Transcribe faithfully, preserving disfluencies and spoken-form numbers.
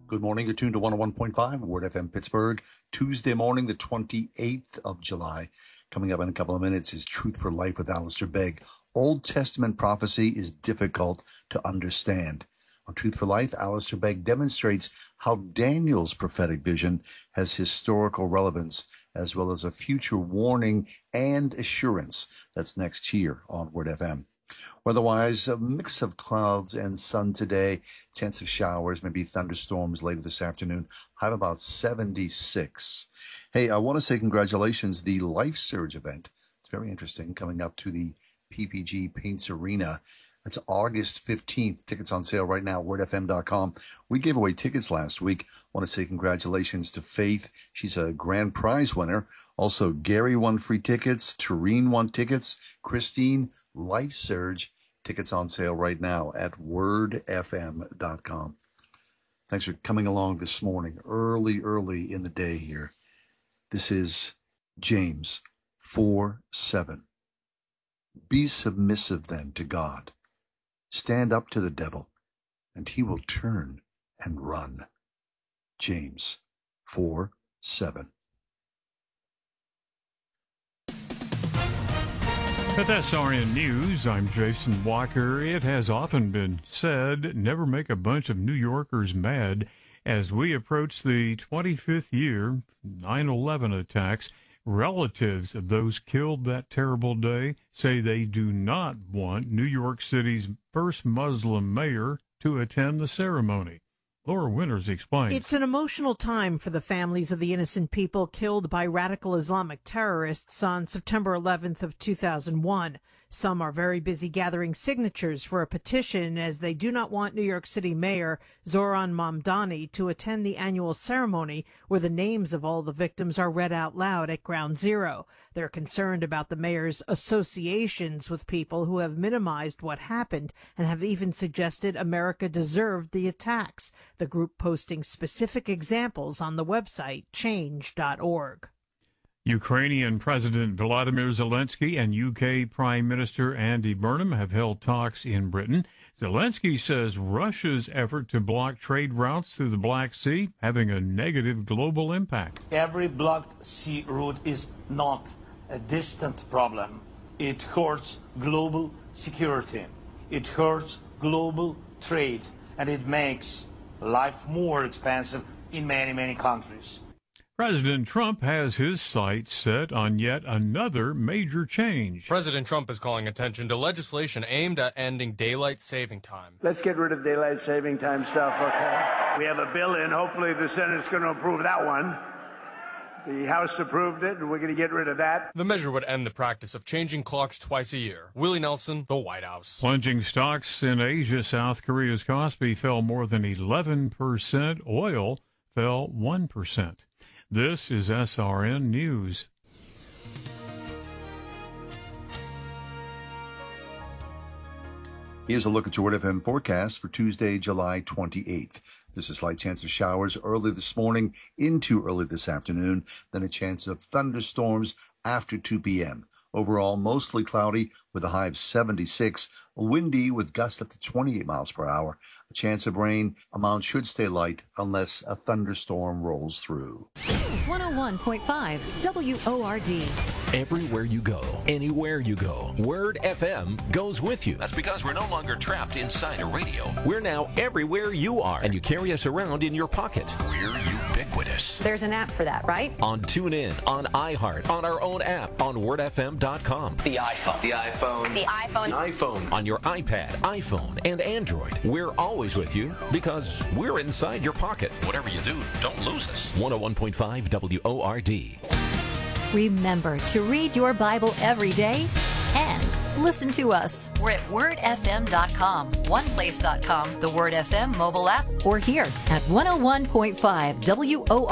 Good morning. You're tuned to one oh one point five, Word F M Pittsburgh. Tuesday morning, the twenty-eighth of July. Coming up in a couple of minutes is Truth for Life with Alistair Begg. Old Testament prophecy is difficult to understand. On Truth for Life, Alistair Begg demonstrates how Daniel's prophetic vision has historical relevance, as well as a future warning and assurance. That's next here on Word F M. Weather-wise, a mix of clouds and sun today. Chance of showers, maybe thunderstorms later this afternoon. High of about seventy-six. Hey, I want to say congratulations. The Life Surge event, it's very interesting, coming up to the P P G Paints Arena. It's August fifteenth. Tickets on sale right now, word f m dot com. We gave away tickets last week. I want to say congratulations to Faith. She's a grand prize winner. Also, Gary won free tickets. Tareen won tickets. Christine, Life Surge. Tickets on sale right now at word f m dot com. Thanks for coming along this morning, early, early in the day here. This is James four seven. Be submissive then to God. Stand up to the devil, and he will turn and run. James four seven. With S R N News, I'm Jason Walker. It has often been said, never make a bunch of New Yorkers mad. As we approach the twenty-fifth year, nine eleven attacks, relatives of those killed that terrible day say they do not want New York City's first Muslim mayor to attend the ceremony. Laura Winters explains. It's an emotional time for the families of the innocent people killed by radical Islamic terrorists on September eleventh of two thousand one. Some are very busy gathering signatures for a petition as they do not want New York City Mayor Zohran Mamdani to attend the annual ceremony where the names of all the victims are read out loud at Ground Zero. They're concerned about the mayor's associations with people who have minimized what happened and have even suggested America deserved the attacks. The group posting specific examples on the website change dot org. Ukrainian President Volodymyr Zelensky and U K Prime Minister Andy Burnham have held talks in Britain. Zelensky says Russia's effort to block trade routes through the Black Sea having a negative global impact. Every blocked sea route is not a distant problem. It hurts global security. It hurts global trade, and it makes life more expensive in many, many countries. President Trump has his sights set on yet another major change. President Trump is calling attention to legislation aimed at ending daylight saving time. Let's get rid of daylight saving time stuff, okay? We have a bill in. Hopefully the Senate's going to approve that one. The House approved it, and we're going to get rid of that. The measure would end the practice of changing clocks twice a year. Willie Nelson, the White House. Plunging stocks in Asia. South Korea's Kospi fell more than eleven percent. Oil fell one percent. This is S R N News. Here's a look at your Word F M forecast for Tuesday, July twenty-eighth. This is slight chance of showers early this morning into early this afternoon, then a chance of thunderstorms after two p.m. Overall, mostly cloudy with a high of seventy-six, windy with gusts up to twenty-eight miles per hour. A chance of rain, amount should stay light unless a thunderstorm rolls through. one oh one point five W O R D. Everywhere you go, anywhere you go, Word F M goes with you. That's because we're no longer trapped inside a radio. We're now everywhere you are, and you carry us around in your pocket. We're ubiquitous. There's an app for that, right? On TuneIn, on iHeart, on our own app, on word f m dot com. The iPhone. The iPhone. The iPhone. The iPhone. On your iPad, iPhone, and Android. We're always with you because we're inside your pocket. Whatever you do, don't lose us. one oh one point five W O R D. Remember to read your Bible every day and listen to us. We're at word f m dot com, one place dot com, the Word F M mobile app, or here at one oh one point five W O R D.